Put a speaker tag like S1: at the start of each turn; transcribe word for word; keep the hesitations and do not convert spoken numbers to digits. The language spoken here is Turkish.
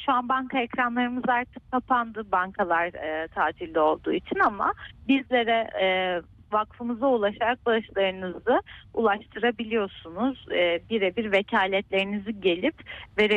S1: şu an banka ekranlarımız artık kapandı, bankalar e, tatilde olduğu için, ama bizlere e, vakfımıza ulaşarak bağışlarınızı ulaştırabiliyorsunuz. E, birebir vekaletlerinizi gelip verebiliyorsunuz.